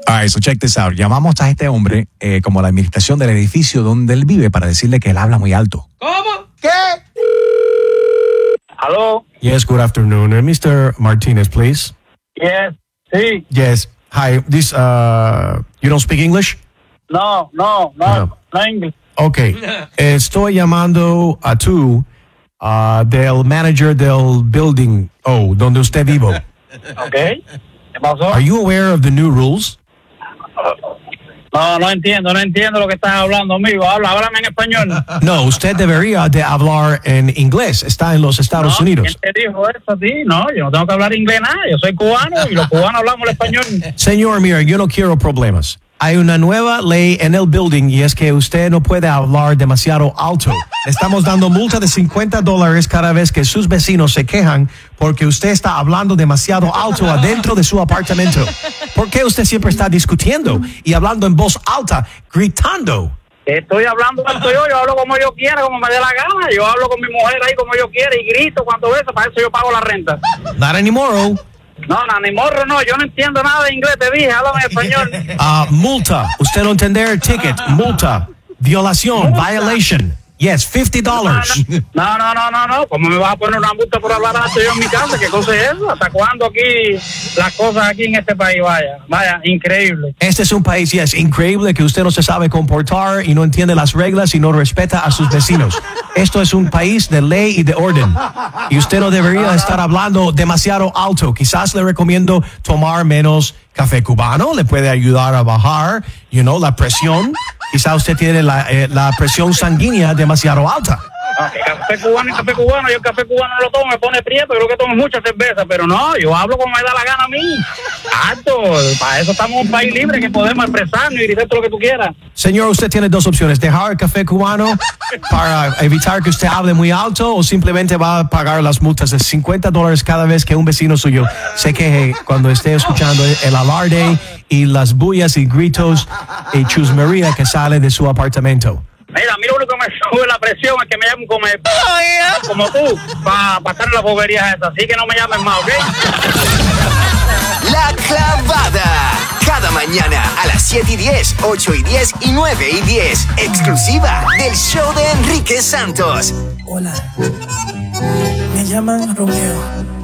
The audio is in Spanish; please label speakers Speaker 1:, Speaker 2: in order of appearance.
Speaker 1: All right, so check this out. Llamamos a este hombre como la administración del edificio donde él vive para decirle que él habla muy alto.
Speaker 2: ¿Cómo?
Speaker 3: ¿Qué?
Speaker 4: Hello?
Speaker 3: Yes, good afternoon. Mr. Martinez, please.
Speaker 4: Yes. Sí.
Speaker 3: Yes. Hi. This, you don't speak English?
Speaker 4: No English.
Speaker 3: Okay. Estoy llamando a tú del manager del building donde usted vive.
Speaker 4: Okay. ¿Qué pasó?
Speaker 3: Are you aware of the new rules?
Speaker 4: No entiendo lo que estás hablando, amigo. Háblame en español.
Speaker 3: No, usted debería de hablar en inglés. Está en los Estados Unidos.
Speaker 4: ¿Quién te dijo eso a ti? No, yo no tengo que hablar inglés nada. Yo soy cubano y los cubanos hablamos el español.
Speaker 3: Señor, mira, yo no quiero problemas. Hay una nueva ley en el building y es que usted no puede hablar demasiado alto. Le estamos dando multa de $50 cada vez que sus vecinos se quejan porque usted está hablando demasiado alto adentro de su apartamento. ¿Por qué usted siempre está discutiendo y hablando en voz alta, gritando?
Speaker 4: Estoy hablando alto yo hablo como yo quiera, como me dé la gana. Yo hablo con mi mujer ahí como yo quiera y grito cuando eso, para eso yo pago la renta.
Speaker 3: Not anymore.
Speaker 4: No, ni morro, no, yo no entiendo nada de inglés, te dije, háblame en español.
Speaker 3: Multa, usted no entender, ticket, multa, violación, violation. Yes, $50.
Speaker 4: No, ¿cómo me vas a poner una multa por hablar alto yo en mi casa? ¿Qué cosa es eso? ¿Hasta cuándo aquí, las cosas aquí en este país? Vaya, increíble.
Speaker 3: Este es un país, es increíble que usted no se sabe comportar y no entiende las reglas y no respeta a sus vecinos. Esto es un país de ley y de orden. Y usted no debería estar hablando demasiado alto. Quizás le recomiendo tomar menos café cubano, le puede ayudar a bajar, la presión. Quizá usted tiene la presión sanguínea demasiado alta.
Speaker 4: Café cubano. Yo el café cubano no lo tomo, me pone prieto. Creo que tomo mucha cerveza, pero no, yo hablo como me da la gana a mí. Alto, para eso estamos en un país libre que podemos expresarnos y decir todo lo que tú quieras.
Speaker 3: Señor, usted tiene dos opciones: dejar el café cubano para evitar que usted hable muy alto, o simplemente va a pagar las multas de $50 cada vez que un vecino suyo se queje cuando esté escuchando el alarde y las bullas y gritos y chusmería que sale de su apartamento.
Speaker 4: Mira, a mí lo único que me sube la presión es que me llamen como tú, para estar en las boberías esas. Así que no me llamen más, ¿ok?
Speaker 5: La Clavada. Cada mañana a las 7:10, 8:10 y 9:10. Exclusiva del show de Enrique Santos.
Speaker 6: Hola. Me llaman Romeo.